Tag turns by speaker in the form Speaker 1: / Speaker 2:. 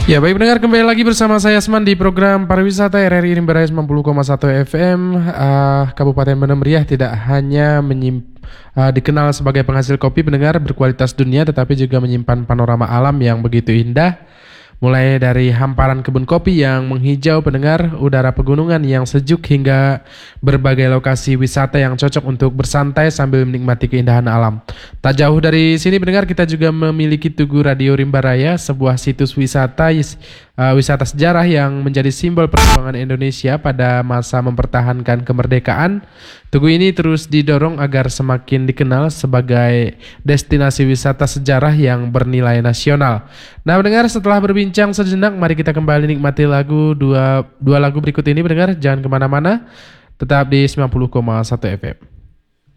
Speaker 1: Ya baik pendengar, kembali lagi bersama saya Asman di program pariwisata RRI Rimba Raya 90,1 FM. Kabupaten Bandung Meriah tidak hanya dikenal sebagai penghasil kopi pendengar berkualitas dunia, tetapi juga menyimpan panorama alam yang begitu indah. Mulai dari hamparan kebun kopi yang menghijau pendengar, udara pegunungan yang sejuk, hingga berbagai lokasi wisata yang cocok untuk bersantai sambil menikmati keindahan alam. Tak jauh dari sini pendengar, kita juga memiliki Tugu Radio Rimba Raya, sebuah situs wisata sejarah yang menjadi simbol perjuangan Indonesia pada masa mempertahankan kemerdekaan. Tugu ini terus didorong agar semakin dikenal sebagai destinasi wisata sejarah yang bernilai nasional. Nah pendengar, setelah berbincang sejenak, mari kita kembali nikmati dua lagu berikut ini pendengar. Jangan kemana-mana, tetap di 90,1 FM.